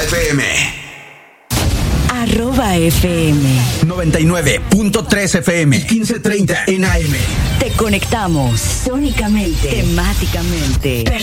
FM. @FM 99.3 FM y 1530 en AM. Te conectamos sónicamente, temáticamente,